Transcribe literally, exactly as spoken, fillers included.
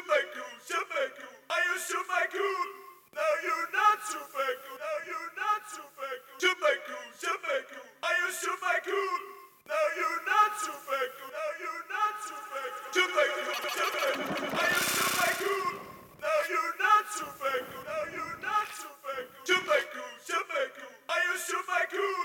super cool, super cool. Are you super cool? No, you're not super cool. No, you're not super cool. Super cool, super cool. Are you super cool? No, you're not super cool. No, you're not super cool. Super cool, super cool.